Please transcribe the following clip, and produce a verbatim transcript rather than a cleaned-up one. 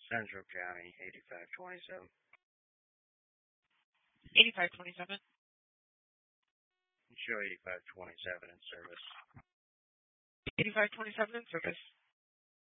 Central County, eighty-five twenty-seven. eighty-five twenty-seven. Show eighty-five twenty-seven in service. eighty-five twenty-seven in service.